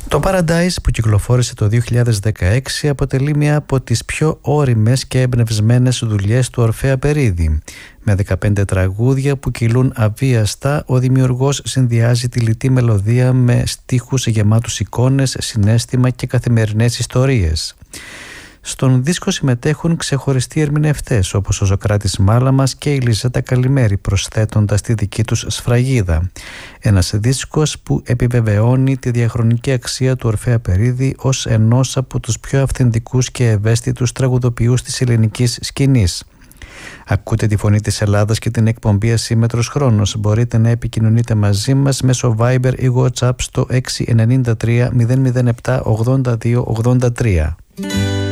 Το Paradise, που κυκλοφόρησε το 2016, αποτελεί μία από τις πιο ώριμες και εμπνευσμένες δουλειές του Ορφέα Περίδη. Με 15 τραγούδια που κυλούν αβίαστα, ο δημιουργός συνδυάζει τη λιτή μελωδία με στίχους γεμάτους εικόνες, συναίσθημα και καθημερινές ιστορίες. Στον δίσκο συμμετέχουν ξεχωριστοί ερμηνευτές όπως ο Σωκράτης Μάλαμας και η Λιζέτα Καλημέρη, προσθέτοντας τη δική τους σφραγίδα. Ένας δίσκος που επιβεβαιώνει τη διαχρονική αξία του Ορφέα Περίδη ως ενός από τους πιο αυθεντικούς και ευαίσθητους τραγουδοποιούς της ελληνικής σκηνής. Ακούτε τη φωνή της Ελλάδας και την εκπομπή Ασύμμετρος Χρόνος. Μπορείτε να επικοινωνείτε μαζί μας μέσω Viber ή WhatsApp στο 693 007 82 83.